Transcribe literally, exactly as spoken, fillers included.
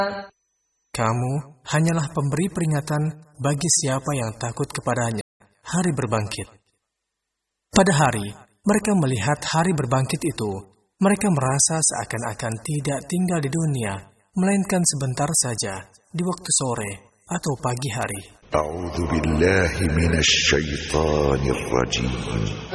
Kamu hanyalah pemberi peringatan bagi siapa yang takut kepadanya, hari berbangkit. Pada hari mereka melihat hari berbangkit itu, mereka merasa seakan-akan tidak tinggal di dunia, melainkan sebentar saja di waktu sore atau pagi hari. A'udzu billahi minasy syaithanir rajim.